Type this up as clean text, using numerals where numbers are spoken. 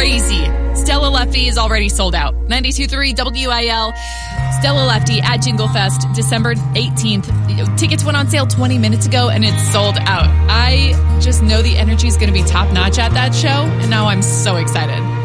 crazy. Stella Lefty is already sold out. 92.3 WIL. Stella Lefty at Jingle Fest, December 18th. Tickets went on sale 20 minutes ago, and it's sold out. I just know the energy is going to be top-notch at that show, and now I'm so excited.